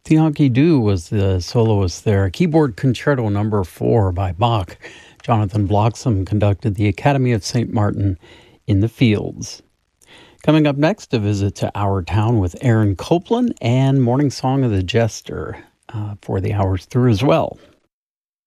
Yankee Do was the soloist there. Keyboard Concerto Number 4 by Bach. Jonathan Bloxham conducted the Academy of St. Martin in the Fields. Coming up next, a visit to Our Town with Aaron Copland and Morning Song of the Jester for the hours through as well.